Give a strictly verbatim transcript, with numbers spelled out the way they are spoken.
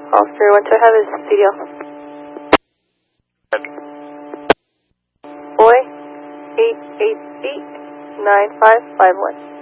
Officer, one to have his C D L. Boy, eight eight eight nine five five one.